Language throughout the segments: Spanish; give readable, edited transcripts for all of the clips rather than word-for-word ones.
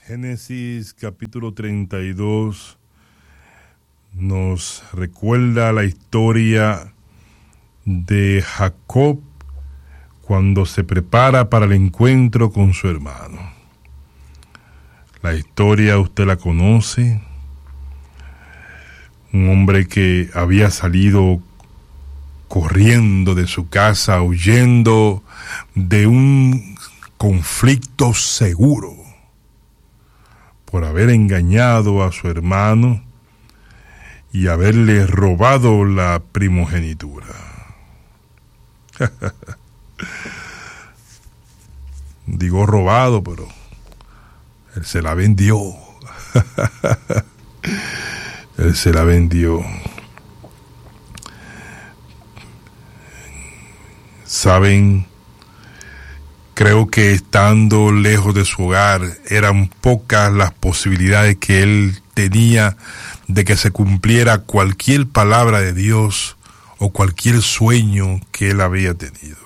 Génesis capítulo 32 nos recuerda la historia de Jacob cuando se prepara para el encuentro con su hermano. La historia usted la conoce. Un hombre que había salido corriendo de su casa, huyendo de un conflicto seguro por haber engañado a su hermano y haberle robado la primogenitura. Digo robado, pero él se la vendió. Él se la vendió. Saben, creo que estando lejos de su hogar eran pocas las posibilidades que él tenía de que se cumpliera cualquier palabra de Dios o cualquier sueño que él había tenido.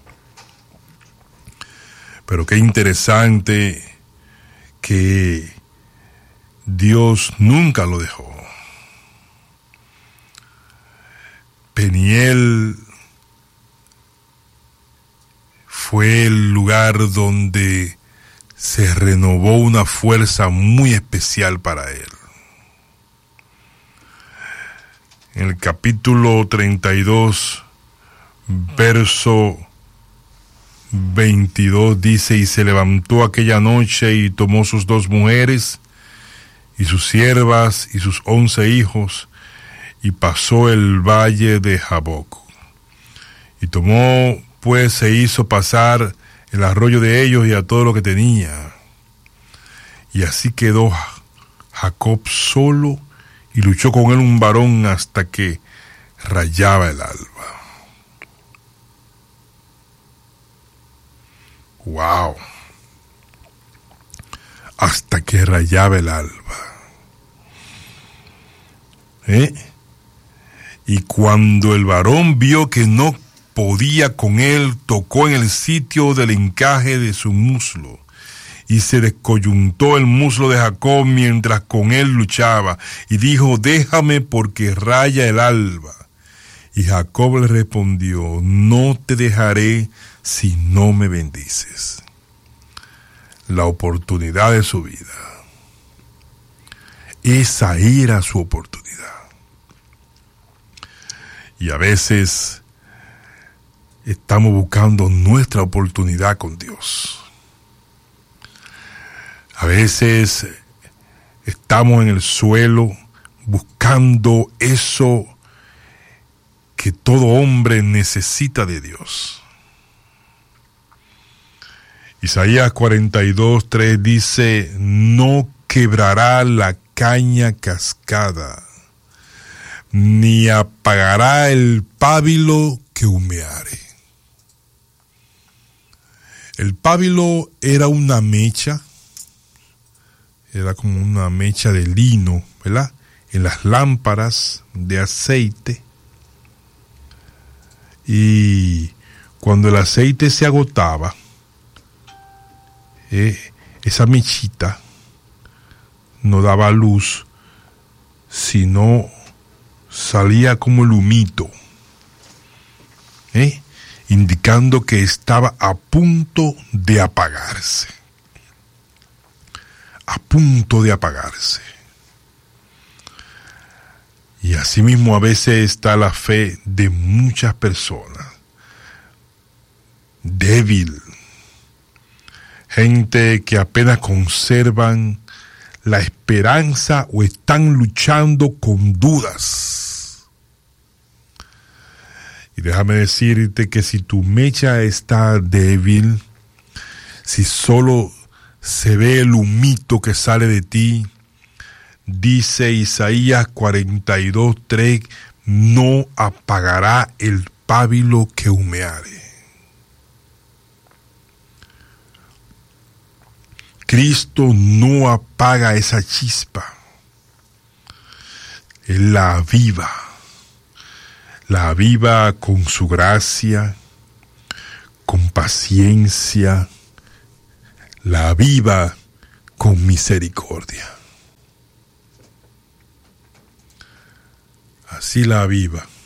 Pero qué interesante que Dios nunca lo dejó. Peniel fue el lugar donde se renovó una fuerza muy especial para él. En el capítulo 32, verso 22 dice: y se levantó aquella noche y tomó sus 2 mujeres y sus siervas y sus 11 hijos y pasó el valle de Jaboc. Y tomó pues se hizo pasar el arroyo de ellos y a todo lo que tenía. Y así quedó Jacob solo y luchó con él un varón hasta que rayaba el alba. ¡Wow! Hasta que rayaba el alba. Y cuando el varón vio que no podía con él, tocó en el sitio del encaje de su muslo, y se descoyuntó el muslo de Jacob mientras con él luchaba, y dijo: déjame porque raya el alba. Y Jacob le respondió: no te dejaré si no me bendices. La oportunidad de su vida. Esa era su oportunidad. Y a veces estamos buscando nuestra oportunidad con Dios. A veces estamos en el suelo buscando eso que todo hombre necesita de Dios. Isaías 42:3 dice: no quebrará la caña cascada, ni apagará el pábilo que humeare. El pábilo era una mecha, era como una mecha de lino, ¿verdad? En las lámparas de aceite. Y cuando el aceite se agotaba, esa mechita no daba luz, sino salía como el humito, indicando que estaba a punto de apagarse. A punto de apagarse. Y asimismo a veces está la fe de muchas personas. Débil. Gente que apenas conservan la esperanza o están luchando con dudas. Y déjame decirte que si tu mecha está débil, si solo se ve el humito que sale de ti, dice Isaías 42:3, no apagará el pábilo que humeare. Cristo no apaga esa chispa. Él la aviva con su gracia, con paciencia, la aviva con con misericordia. Así la aviva.